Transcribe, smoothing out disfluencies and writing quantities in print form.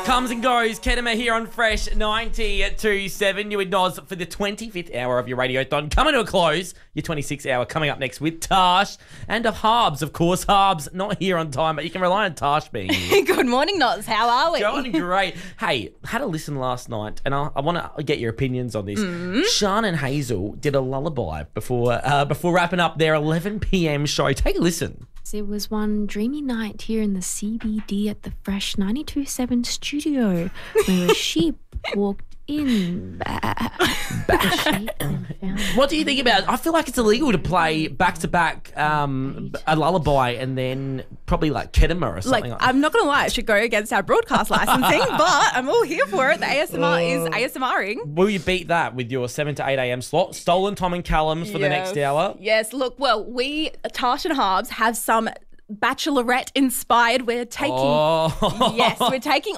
Comes and goes. Kedema here on Fresh 92.7. You with Noz for the 25th hour of your Radiothon. Coming to a close. Your 26th hour coming up next with Tash and of Harbs. Of course, Harbs not here on time, but you can rely on Tash being here. Good morning, Noz. How are we? Going great. Hey, had a listen last night, and I want to get your opinions on this. Sean and Hazel did a lullaby before wrapping up their 11 p.m. show. Take a listen. It was one dreamy night here in the CBD at the Fresh 92.7 studio where a sheep walked in. What do you think about it? I feel like it's illegal to play back-to-back a lullaby and then probably like Kedema or something like that. I'm not going to lie, it should go against our broadcast licensing, but I'm all here for it. The ASMR is ASMRing. Will you beat that with your 7 to 8 a.m. slot? Stolen Tom and Callum's for the next hour? Yes, look, well, we, Tash and Harbs, have some Bachelorette inspired. We're taking